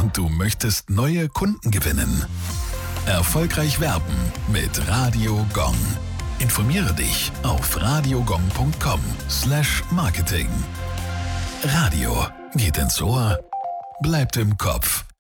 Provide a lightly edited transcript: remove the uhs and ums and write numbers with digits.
und du möchtest neue Kunden gewinnen. Erfolgreich werben mit Radio Gong. Informiere dich auf radiogong.com/Marketing. Radio geht ins Ohr, bleibt im Kopf.